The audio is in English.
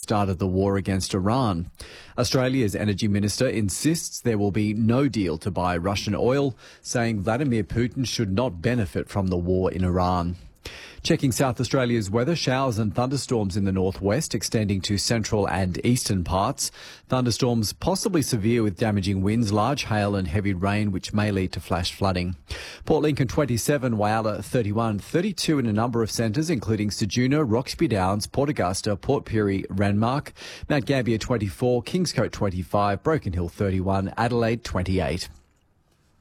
start of the war against Iran. Australia's energy minister insists there will be no deal to buy Russian oil, saying Vladimir Putin should not benefit from the war in Iran. Checking South Australia's weather, showers and thunderstorms in the northwest extending to central and eastern parts. Thunderstorms possibly severe with damaging winds, large hail and heavy rain which may lead to flash flooding. Port Lincoln 27, Whyalla 31, 32 in a number of centres including Ceduna, Roxby Downs, Port Augusta, Port Pirie, Renmark, Mount Gambier 24, Kingscote 25, Broken Hill 31, Adelaide 28.